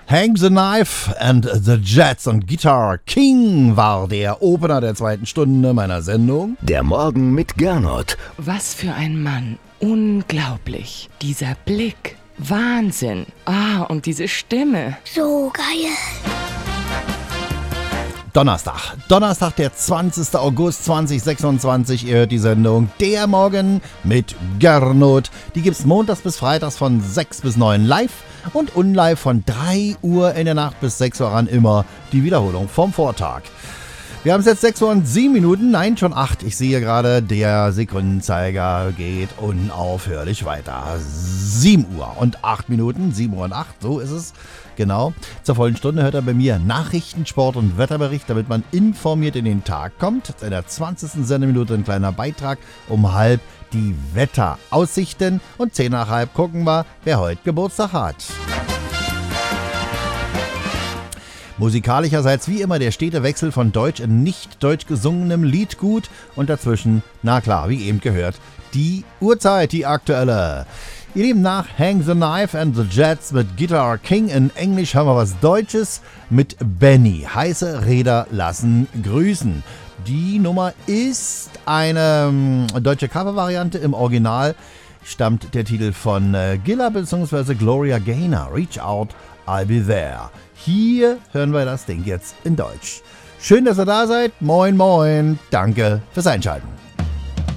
Hang the Knife and the Jets und Guitar King war der Opener der zweiten Stunde meiner Sendung. Der Morgen mit Gernot. Was für ein Mann. Unglaublich. Dieser Blick. Wahnsinn. Und diese Stimme. So geil. Donnerstag, der 20. August 2026, ihr hört die Sendung Der Morgen mit Gernot. Die gibt's montags bis freitags von 6 bis 9 live und unlive von 3 Uhr in der Nacht bis 6 Uhr an, immer die Wiederholung vom Vortag. Wir haben es jetzt 6 Uhr und 7 Minuten, nein, schon 8. Ich sehe gerade, der Sekundenzeiger geht unaufhörlich weiter. 7 Uhr und 8 Minuten, 7 Uhr und 8, so ist es. Genau. Zur vollen Stunde hört er bei mir Nachrichten, Sport und Wetterbericht, damit man informiert in den Tag kommt. In der 20. Sendeminute ein kleiner Beitrag, um halb die Wetteraussichten und 10 nach halb gucken wir, wer heute Geburtstag hat. Musikalischerseits wie immer der stete Wechsel von deutsch in nicht deutsch gesungenem Liedgut und dazwischen, na klar, wie eben gehört, die Uhrzeit, die aktuelle. Ihr Lieben, nach Hang the Knife and the Jets mit Guitar King in Englisch haben wir was Deutsches mit Benny. Heiße Räder lassen grüßen. Die Nummer ist eine deutsche Covervariante. Im Original stammt der Titel von Gilla bzw. Gloria Gaynor. Reach out, I'll be there. Hier hören wir das Ding jetzt in Deutsch. Schön, dass ihr da seid. Moin, moin. Danke fürs Einschalten.